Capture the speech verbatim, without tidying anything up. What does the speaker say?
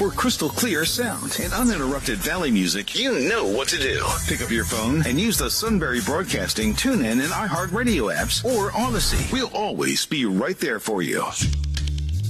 For crystal clear sound and uninterrupted Valley music, you know what to do. Pick up your phone and use the Sunbury Broadcasting TuneIn and iHeartRadio apps or Odyssey. We'll always be right there for you.